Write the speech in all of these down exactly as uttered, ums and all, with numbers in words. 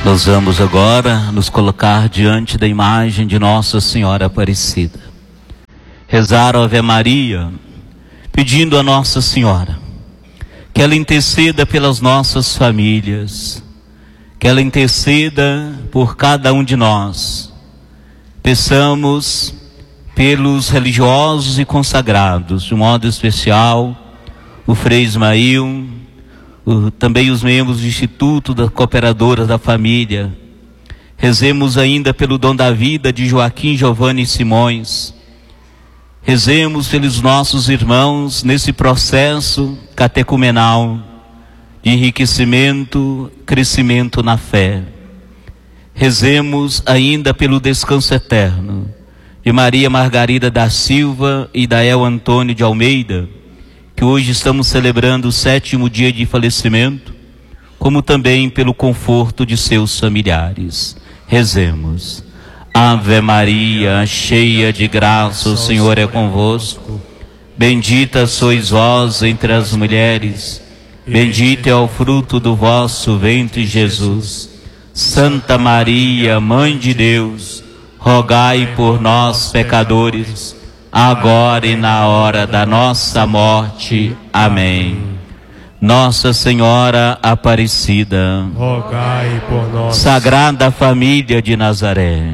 Nós vamos agora nos colocar diante da imagem de Nossa Senhora Aparecida. Rezar a Ave Maria, pedindo a Nossa Senhora que ela interceda pelas nossas famílias, que ela interceda por cada um de nós. Peçamos pelos religiosos e consagrados, de modo especial, o Frei Ismael, o, também os membros do Instituto das Cooperadoras da Família. Rezemos ainda pelo dom da vida de Joaquim Giovanni Simões. Rezemos pelos nossos irmãos nesse processo catecumenal de enriquecimento, crescimento na fé. Rezemos ainda pelo descanso eterno de Maria Margarida da Silva e Dael Antônio de Almeida, que hoje estamos celebrando o sétimo dia de falecimento, como também pelo conforto de seus familiares. Rezemos. Ave Maria, cheia de graça, o Senhor é convosco. Bendita sois vós entre as mulheres, bendito é o fruto do vosso ventre, Jesus. Santa Maria, Mãe de Deus, rogai por nós, pecadores, agora e na hora da nossa morte. Amém. Nossa Senhora Aparecida, rogai por nós. Sagrada Família de Nazaré.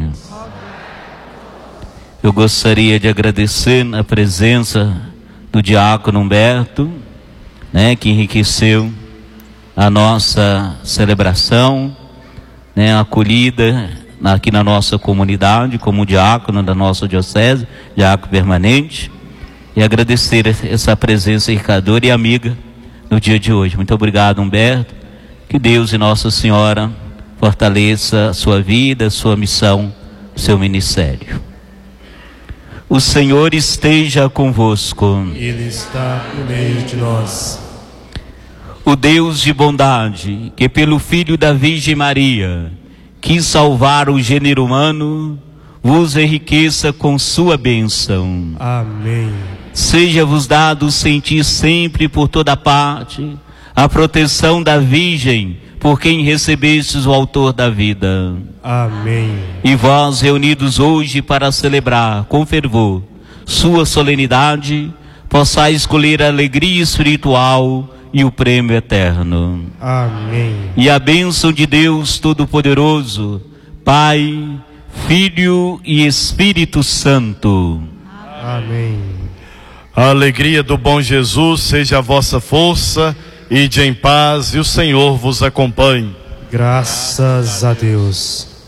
Eu gostaria de agradecer a presença do diácono Humberto, né, que enriqueceu a nossa celebração, né, a acolhida aqui na nossa comunidade, como diácono da nossa diocese, diácono permanente, e agradecer essa presença enriquecedora e amiga no dia de hoje. Muito obrigado, Humberto. Que Deus e Nossa Senhora fortaleça a sua vida, a sua missão, o seu ministério. O Senhor esteja convosco. Ele está no meio de nós. O Deus de bondade, que pelo Filho da Virgem Maria quis salvar o gênero humano, vos enriqueça com sua bênção. Amém. Seja-vos dado sentir sempre por toda parte a proteção da Virgem, por quem recebestes o autor da vida. Amém. E vós, reunidos hoje para celebrar com fervor sua solenidade, possais escolher a alegria espiritual e o prêmio eterno. Amém. E a bênção de Deus Todo-Poderoso, Pai, Filho e Espírito Santo. Amém. A alegria do bom Jesus seja a vossa força. Ide em paz e o Senhor vos acompanhe. Graças a Deus.